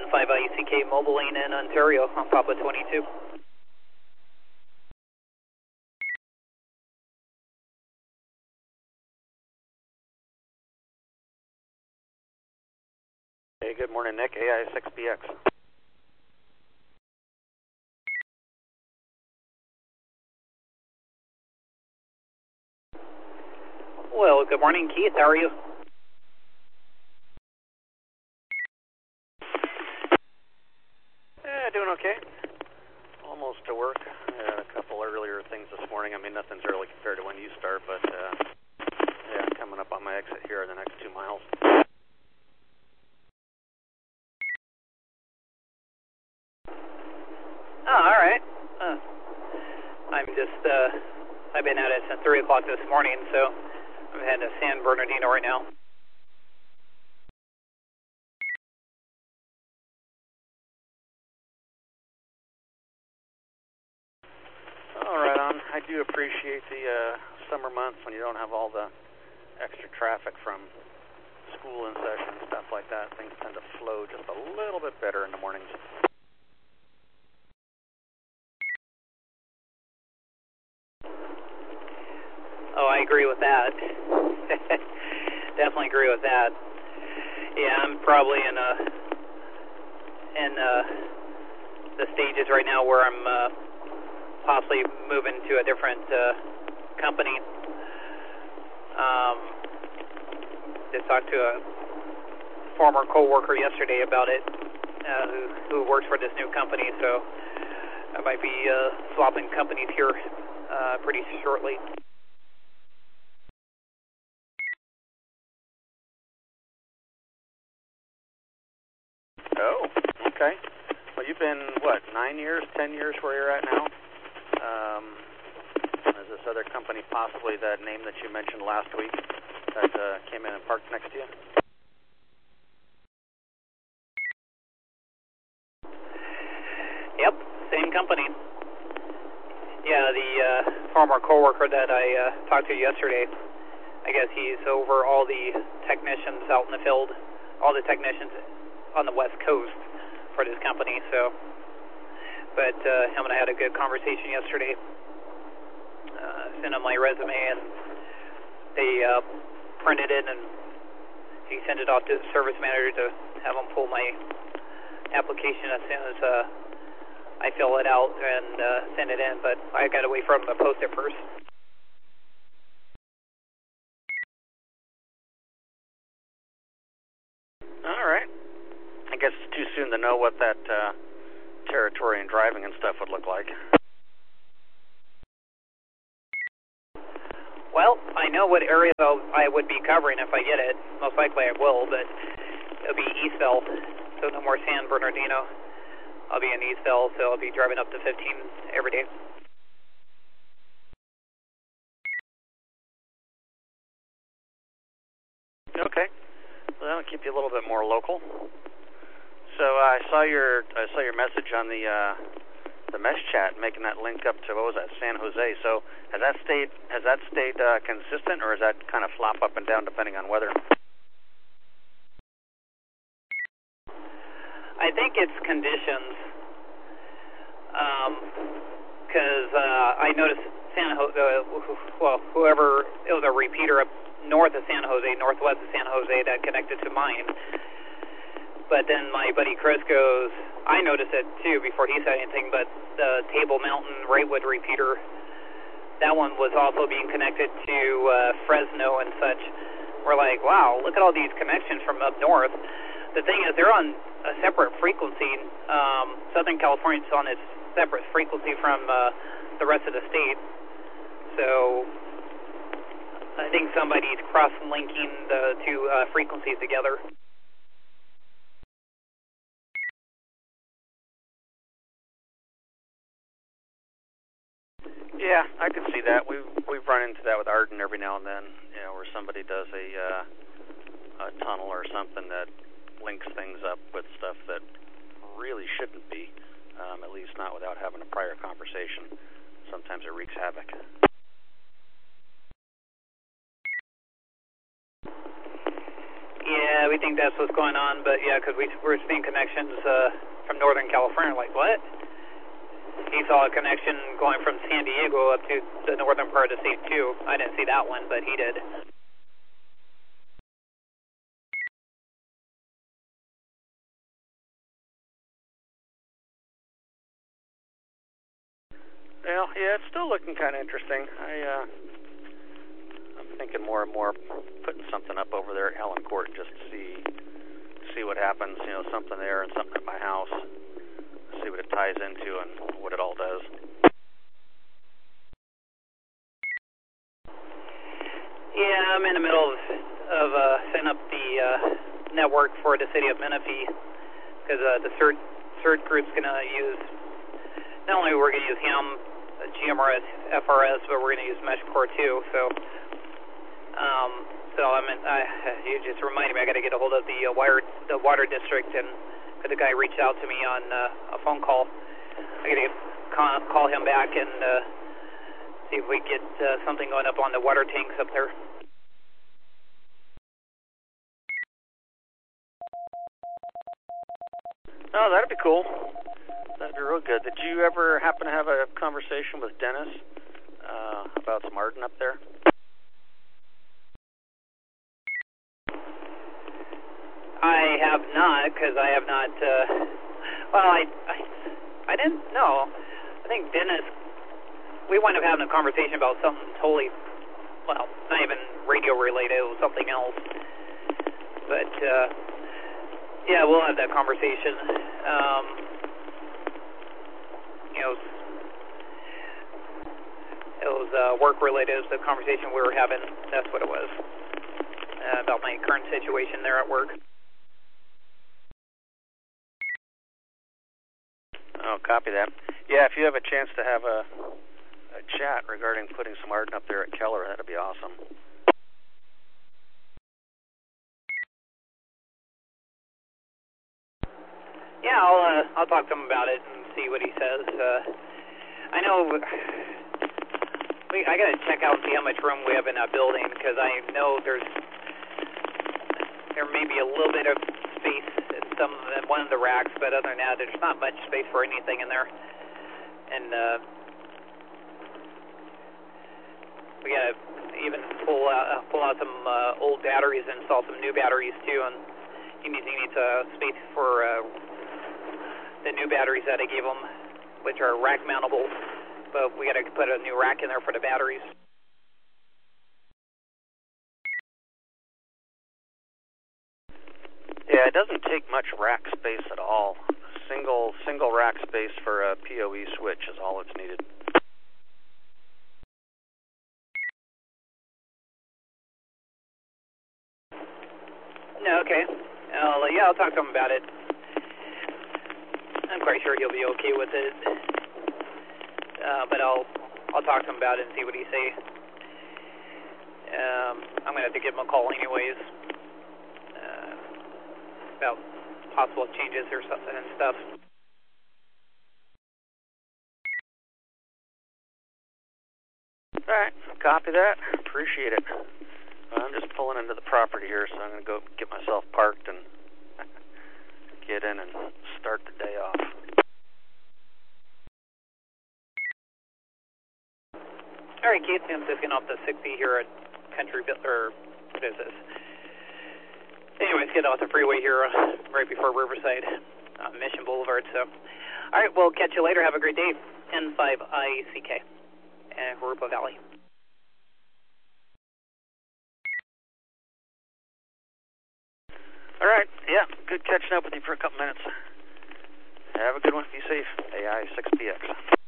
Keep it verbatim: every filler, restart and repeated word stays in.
five I C K Mobile Lane in Ontario on Papa twenty-two. Hey, good morning, Nick. A I six B X. Well, good morning, Keith. How are you? Yeah, doing okay. Almost to work. I had a couple earlier things this morning. I mean, nothing's early compared to when you start, but uh, yeah, coming up on my exit here in the next two miles. Oh, all right. Uh, I'm just, uh, I've been at it since three o'clock this morning, so I'm heading to San Bernardino right now. All right, on. I do appreciate the uh, summer months when you don't have all the extra traffic from school and session and stuff like that. Things tend to flow just a little bit better in the mornings. Oh, I agree with that. Definitely agree with that. Yeah, I'm probably in uh in uh the stages right now where I'm uh, possibly moving to a different uh, company. Um, just talked to a former coworker yesterday about it, uh, who who works for this new company. So I might be uh, swapping companies here uh, pretty shortly. Oh, okay. Well, you've been, what, nine years, ten years where you're at now? Um, is this other company possibly that name that you mentioned last week that uh, came in and parked next to you? Yep, same company. Yeah, the uh, former coworker that I uh, talked to yesterday, I guess he's over all the technicians out in the field, all the technicians on the West Coast for this company. So, but uh, him and I had a good conversation yesterday. Uh, sent him my resume, and they uh, printed it, and he sent it off to the service manager to have him pull my application as soon as uh, I fill it out and uh, send it in. But I got to wait for him to post it first. All right. I guess it's too soon to know what that uh, territory and driving and stuff would look like. Well, I know what area I would be covering if I get it. Most likely I will, but it'll be Eastville, so no more San Bernardino. I'll be in Eastville, so I'll be driving up to fifteen every day. Okay. Well, that'll keep you a little bit more local. So uh, I saw your I saw your message on the uh, the mesh chat, making that link up to, what was that, San Jose. So has that stayed has that stayed uh, consistent, or is that kind of flop up and down depending on weather? I think it's conditions, because um, uh, I noticed San Jose, uh, well, whoever, it was a repeater up north of San Jose, northwest of San Jose that connected to mine. But then my buddy Chris goes, I noticed it too before he said anything, but the Table Mountain Wrightwood repeater, that one was also being connected to uh, Fresno and such. We're like, wow, look at all these connections from up north. The thing is, they're on a separate frequency. Um, Southern California's on a separate frequency from uh, the rest of the state. So I think somebody's cross-linking the two uh, frequencies together. Yeah, I can see that. We've we've run into that with Arden every now and then, you know, where somebody does a uh, a tunnel or something that links things up with stuff that really shouldn't be, um, at least not without having a prior conversation. Sometimes it wreaks havoc. Yeah, we think that's what's going on, but yeah, because we, we're seeing connections uh, from Northern California. Like, what? He saw a connection going from San Diego up to the northern part of the state, too. I didn't see that one, but he did. Well, yeah, it's still looking kind of interesting. I, uh, I'm thinking more and more putting something up over there at Helen Court just to see see what happens. You know, something there and something at my house. See what it ties into and what it all does. Yeah, I'm in the middle of, of uh, setting up the uh, network for the city of Menifee because uh, the CERT, CERT group's going to use, not only we're going to use ham, G M R S, F R S, but we're going to use MeshCore too. So, um, so I mean, I, you just reminded me I got to get a hold of the uh, wire, the water district, and the guy reached out to me on uh, a phone call. I got to call, call him back and uh, see if we get uh, something going up on the water tanks up there. Oh, that'd be cool. That'd be real good. Did you ever happen to have a conversation with Dennis uh, about some Arden up there? I have not, because I have not, uh, well, I, I, I didn't know. I think Dennis, we wound up having a conversation about something totally, well, not even radio related, it was something else. But, uh, yeah, we'll have that conversation. Um, you know, it was uh, work related, it was the conversation we were having, that's what it was, uh, about my current situation there at work. Oh, copy that. Yeah, if you have a chance to have a, a chat regarding putting some Arden up there at Keller, that'd be awesome. Yeah, I'll uh, I'll talk to him about it and see what he says. Uh, I know we I gotta check out and see how much room we have in that building because I know there's there may be a little bit of space in some in one of the racks, but other than that, there's not much space for anything in there. And uh, we gotta even pull out uh, pull out some uh, old batteries and install some new batteries too. And he needs he needs a uh, space for uh, the new batteries that I gave him, which are rack mountable. But we gotta put a new rack in there for the batteries. Yeah, it doesn't take much rack space at all. Single single rack space for a P O E switch is all it's needed. No, okay. Uh, yeah, I'll talk to him about it. I'm quite sure he'll be okay with it. Uh, but I'll I'll talk to him about it and see what he say. Um, I'm gonna have to give him a call anyways. Uh, about possible changes or something and stuff. All right, copy that. Appreciate it. I'm just pulling into the property here, so I'm going to go get myself parked and get in and start the day off. All right, Keith, I'm just getting off the sixty here at Country, or what is this? Anyways, getting off the freeway here uh, right before Riverside, uh, Mission Boulevard. So, all right, we'll catch you later. Have a great day. N five I C K, and Jurupa Valley. All right, yeah, good catching up with you for a couple minutes. Have a good one. Be safe. A I six P X.